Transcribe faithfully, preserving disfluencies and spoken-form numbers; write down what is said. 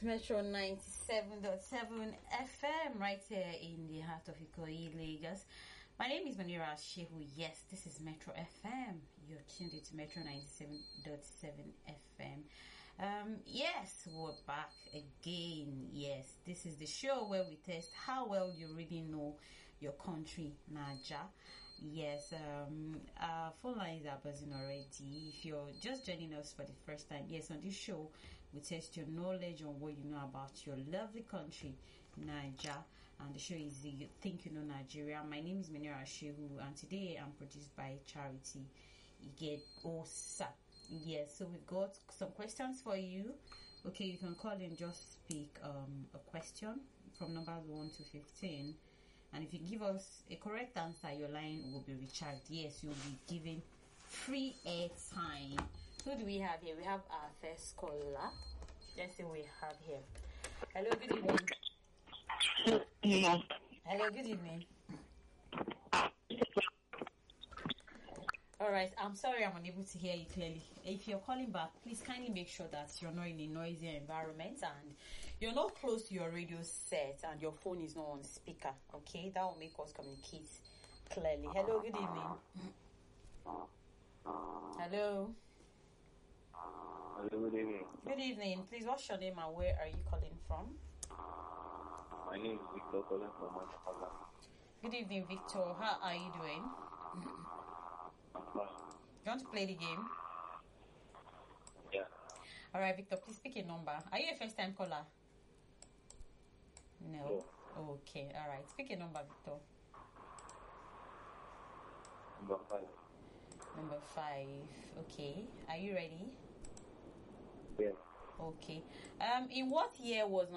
Metro ninety-seven point seven F M right here in the heart of Ikoyi, Lagos. My name is Manira Shehu. Yes, this is Metro F M. You're tuned into Metro ninety-seven point seven F M. Um, yes, we're back again. Yes, this is the show where we test how well you really know your country, Naija. Yes, um, our phone lines are buzzing already. If you're just joining us for the first time, yes, on this show, we test your knowledge on what you know about your lovely country, Naija. And the show is the You Think You Know Nigeria. My name is Menira Shehu, and today I'm produced by Charity Ige Osa. Yes, so we've got some questions for you. Okay, you can call in, just speak um, a question from numbers one to fifteen. And if you give us a correct answer, your line will be recharged. Yes, you'll be given free air time. Who do we have here? We have our first caller. Let's see what we have here. Hello, good evening. Yeah. Hello, good evening. All right, I'm sorry I'm unable to hear you clearly. If you're calling back, please kindly make sure that you're not in a noisy environment and you're not close to your radio set and your phone is not on speaker. Okay, that will make us communicate clearly. Hello, good evening. Hello. Hello, good evening. Good evening. Please, what's your name and where are you calling from? My name is Victor, calling from Manchester. Good evening, Victor. How are you doing? I'm fine. You want to play the game? Yeah. All right, Victor, please pick a number. Are you a first-time caller? No. No. Okay, all right. Pick a number, Victor. Number five. Number five. Okay. Are you ready? Yeah. Okay. Um, in what year was